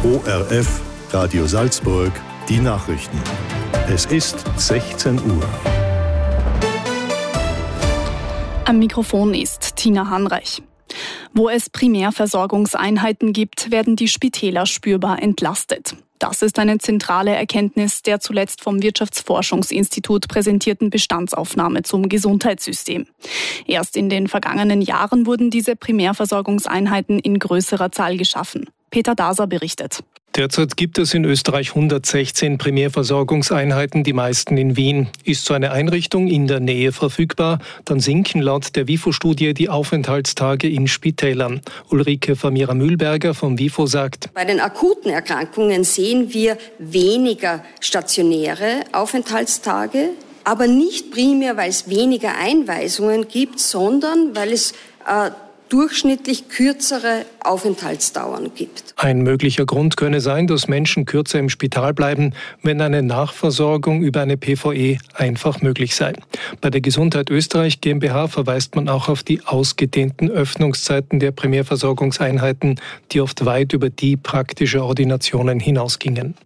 ORF Radio Salzburg, die Nachrichten. Es ist 16 Uhr. Am Mikrofon ist Tina Hanreich. Wo es Primärversorgungseinheiten gibt, werden die Spitäler spürbar entlastet. Das ist eine zentrale Erkenntnis der zuletzt vom Wirtschaftsforschungsinstitut präsentierten Bestandsaufnahme zum Gesundheitssystem. Erst in den vergangenen Jahren wurden diese Primärversorgungseinheiten in größerer Zahl geschaffen. Peter Daser berichtet. Derzeit gibt es in Österreich 116 Primärversorgungseinheiten, die meisten in Wien. Ist so eine Einrichtung in der Nähe verfügbar, dann sinken laut der WIFO-Studie die Aufenthaltstage in Spitälern. Ulrike Famira-Mühlberger vom WIFO sagt: Bei den akuten Erkrankungen sehen wir weniger stationäre Aufenthaltstage, aber nicht primär, weil es weniger Einweisungen gibt, sondern weil es durchschnittlich kürzere Aufenthaltsdauern gibt. Ein möglicher Grund könne sein, dass Menschen kürzer im Spital bleiben, wenn eine Nachversorgung über eine PVE einfach möglich sei. Bei der Gesundheit Österreich GmbH verweist man auch auf die ausgedehnten Öffnungszeiten der Primärversorgungseinheiten, die oft weit über die praktischer Ordinationen hinausgingen.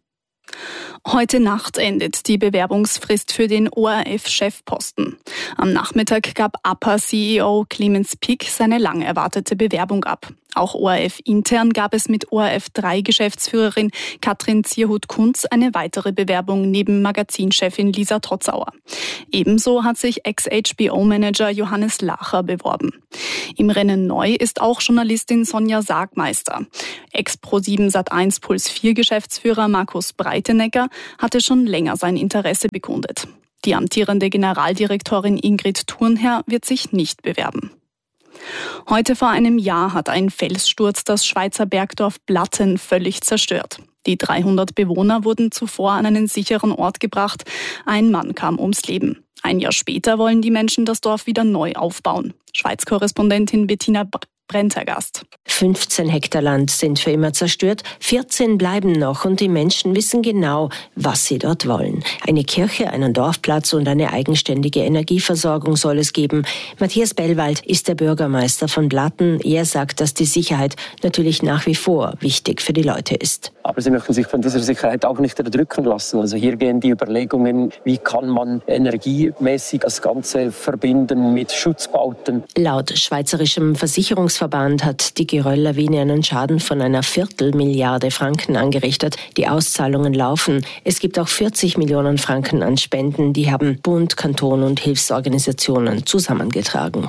Heute Nacht endet die Bewerbungsfrist für den ORF-Chefposten. Am Nachmittag gab APA-CEO Clemens Pick seine lang erwartete Bewerbung ab. Auch ORF-intern gab es mit ORF3-Geschäftsführerin Katrin Zierhut-Kunz eine weitere Bewerbung neben Magazinchefin Lisa Trotzauer. Ebenso hat sich Ex-HBO-Manager Johannes Lacher beworben. Im Rennen neu ist auch Journalistin Sonja Sargmeister. Ex-Pro7 Sat1 Puls 4 Geschäftsführer Markus Breitenegger hatte schon länger sein Interesse bekundet. Die amtierende Generaldirektorin Ingrid Thurnherr wird sich nicht bewerben. Heute vor einem Jahr hat ein Felssturz das Schweizer Bergdorf Blatten völlig zerstört. Die 300 Bewohner wurden zuvor an einen sicheren Ort gebracht. Ein Mann kam ums Leben. Ein Jahr später wollen die Menschen das Dorf wieder neu aufbauen. Schweiz-Korrespondentin Bettina Brentergast. 15 Hektar Land sind für immer zerstört, 14 bleiben noch und die Menschen wissen genau, was sie dort wollen. Eine Kirche, einen Dorfplatz und eine eigenständige Energieversorgung soll es geben. Matthias Bellwald ist der Bürgermeister von Blatten. Er sagt, dass die Sicherheit natürlich nach wie vor wichtig für die Leute ist. Aber sie möchten sich von dieser Sicherheit auch nicht erdrücken lassen. Also hier gehen die Überlegungen, wie kann man energiemäßig das Ganze verbinden mit Schutzbauten. Laut Schweizerischem Versicherungsverband hat die Geröll-Lawine einen Schaden von einer 250 Franken angerichtet. Die Auszahlungen laufen. Es gibt auch 40 Millionen Franken an Spenden. Die haben Bund, Kanton und Hilfsorganisationen zusammengetragen.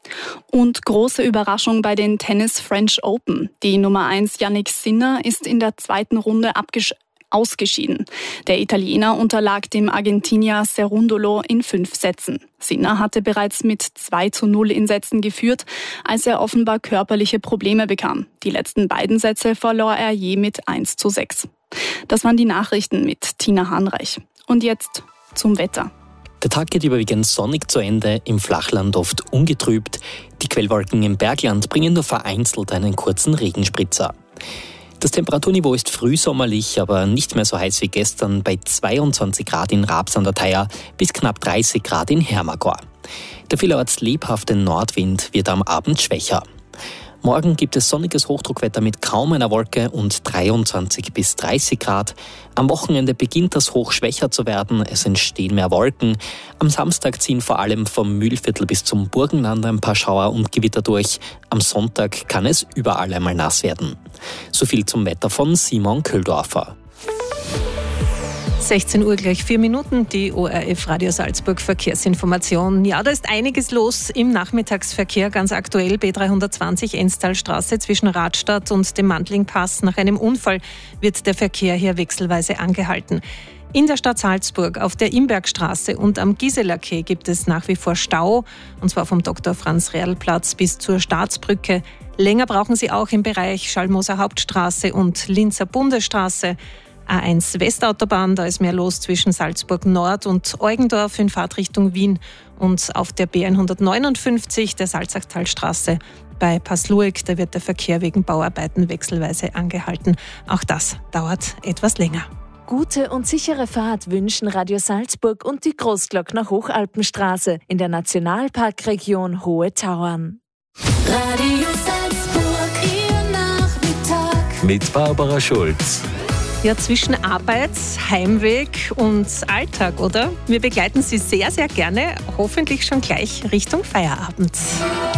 Und große Überraschung bei den Tennis French Open. Die Nummer 1 Jannik Sinner ist in der zweiten Runde ausgeschieden. Der Italiener unterlag dem Argentinier Cerundolo in 5 Sätzen. Sinner hatte bereits mit 2:0 in Sätzen geführt, als er offenbar körperliche Probleme bekam. Die letzten beiden Sätze verlor er je mit 1:6. Das waren die Nachrichten mit Tina Hanreich. Und jetzt zum Wetter. Der Tag geht überwiegend sonnig zu Ende, im Flachland oft ungetrübt. Die Quellwolken im Bergland bringen nur vereinzelt einen kurzen Regenspritzer. Das Temperaturniveau ist frühsommerlich, aber nicht mehr so heiß wie gestern, bei 22 Grad in Raps an der Thaya bis knapp 30 Grad in Hermagor. Der vielerorts lebhafte Nordwind wird am Abend schwächer. Morgen gibt es sonniges Hochdruckwetter mit kaum einer Wolke und 23 bis 30 Grad. Am Wochenende beginnt das Hoch schwächer zu werden, es entstehen mehr Wolken. Am Samstag ziehen vor allem vom Mühlviertel bis zum Burgenland ein paar Schauer und Gewitter durch. Am Sonntag kann es überall einmal nass werden. So viel zum Wetter von Simon Köhldorfer. 16 Uhr gleich 4 Minuten, die ORF Radio Salzburg Verkehrsinformation. Ja, da ist einiges los im Nachmittagsverkehr, ganz aktuell B320 Enstalstraße zwischen Radstadt und dem Mandlingpass. Nach einem Unfall wird der Verkehr hier wechselweise angehalten. In der Stadt Salzburg auf der Imbergstraße und am Giseler Quai gibt es nach wie vor Stau, und zwar vom Dr. Franz-Rehrl-Platz bis zur Staatsbrücke. Länger brauchen Sie auch im Bereich Schallmoser Hauptstraße und Linzer Bundesstraße. A1 Westautobahn, da ist mehr los zwischen Salzburg Nord und Eugendorf in Fahrtrichtung Wien, und auf der B159 der Salzachtalstraße bei Passlueck, da wird der Verkehr wegen Bauarbeiten wechselweise angehalten. Auch das dauert etwas länger. Gute und sichere Fahrt wünschen Radio Salzburg und die Großglockner Hochalpenstraße in der Nationalparkregion Hohe Tauern. Radio Salzburg, Ihr Nachmittag. mit Barbara Schulz. Ja, zwischen Arbeit, Heimweg und Alltag, oder? Wir begleiten Sie sehr, sehr gerne, hoffentlich schon gleich Richtung Feierabend.